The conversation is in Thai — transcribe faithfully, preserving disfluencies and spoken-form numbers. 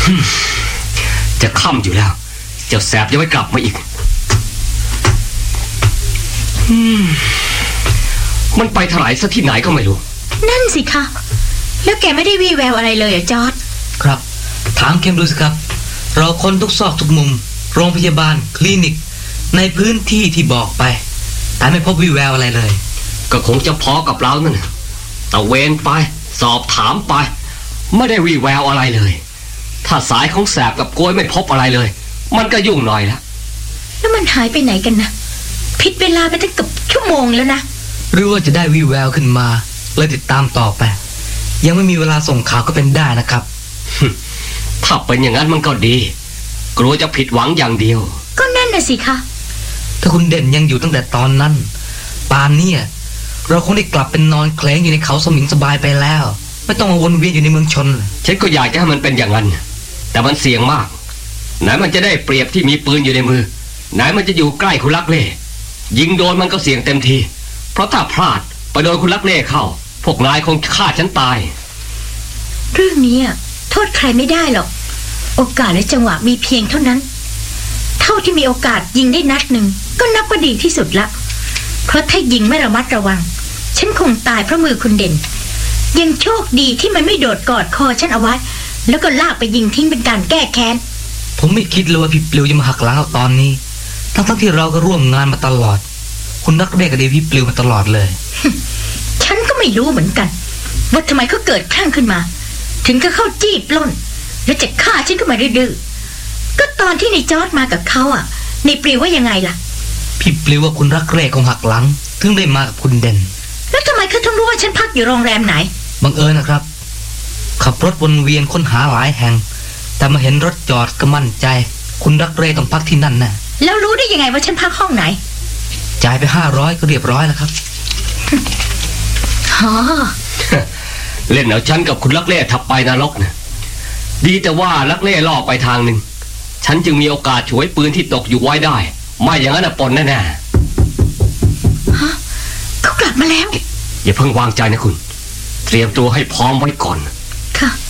จะค่ำอยู่แล้วเจ้าแสบยังไม่กลับมาอีกมันไปถลายซะที่ไหนก็ไม่รู้นั่นสิคะแล้วแกไม่ได้วี่แววอะไรเลยอะจอร์จครับถามเข้มดูสิครับเราคนทุกซอกทุกมุมโรงพยาบาลคลินิกในพื้นที่ที่บอกไปแต่ไม่พบวี่แววอะไรเลยก็คงจะพอกับเรานั่นตะเวนไปสอบถามไปไม่ได้วี่แววอะไรเลยถ้าสายของแสบกับโกยไม่พบอะไรเลยมันก็ยุ่งหน่อยแล้วแล้วมันหายไปไหนกันนะผิดเวลาไปตั้งเกือบชั่วโมงแล้วนะหรือว่าจะได้วี่แววขึ้นมาเลยติดตามต่อไปยังไม่มีเวลาส่งข่าวก็เป็นได้นะครับถ้าเป็นอย่างนั้นมันก็ดีกลัวจะผิดหวังอย่างเดียวก็นั่นน่ะสิคะถ้าคุณเด่นยังอยู่ตั้งแต่ตอนนั้นป่านนี้เราคงได้กลับเป็นนอนเคล้งอยู่ในเขาสมิงสบายไปแล้วไม่ต้องมาวนเวียนอยู่ในเมืองชนฉันก็อยากจะให้มันเป็นอย่างนั้นแต่มันเสี่ยงมากไหนมันจะได้เปรียบที่มีปืนอยู่ในมือไหนมันจะอยู่ใกล้คุณลักเล่ยิงโดนมันก็เสี่ยงเต็มทีเพราะถ้าพลาดไปโดนคุณลักเล่เข้าพวกนายคงฆ่าฉันตายเรื่องนี้โทษใครไม่ได้หรอกโอกาสและจังหวะมีเพียงเท่านั้นเท่าที่มีโอกาสยิงได้นัดหนึ่งก็นับว่าดีที่สุดละเพราะถ้ายิงไม่ระมัดระวังฉันคงตายเพราะมือคุณเด่นยังโชคดีที่มันไม่โดดกอดคอฉันเอาไว้แล้วก็ลากไปยิงทิ้งเป็นการแก้แค้นผมไม่คิดเลยว่าพี่ปลิวจะมาหักหลังเราตอนนี้ทั้งๆที่เราก็ร่วมงานมาตลอดคุณนักเรียกกับเดพี่ปลิวมาตลอดเลยฉันก็ไม่รู้เหมือนกันว่าทำไมเขาเกิดคลั่งขึ้นมาถึงก็เข้าจี้ปล้นแล้วจะฆ่าฉันขึ้นมาดื้อๆก็ตอนที่ในจอร์จมากับเขาอ่ะในปลิวว่ายังไงล่ะพี่ปลิวว่าคุณรักเร่คงหักหลังถึงได้มากับคุณเด่นแล้วทำไมเขาถึงรู้ว่าฉันพักอยู่โรงแรมไหนบังเอิญนะครับขับรถวนเวียนค้นหาหลายแห่งแต่มาเห็นรถจอดก็มั่นใจคุณรักเร่ต้องพักที่นั่นน่ะแล้วรู้ได้ยังไงว่าฉันพักห้องไหนจ่ายไปห้าร้อยก็เรียบร้อยแล้วครับฮ่าเล่นเอาฉันกับคุณลักเล่ทับไปนรกนะดีแต่ว่าลักเล่ล่อไปทางหนึ่งฉันจึงมีโอกาสฉวยปืนที่ตกอยู่ไว้ได้ไม่อย่างนั้นปนแน่ๆฮะเขากลับมาแล้วอย่าเพิ่งวางใจนะคุณเตรียมตัวให้พร้อมไว้ก่อนค่ะ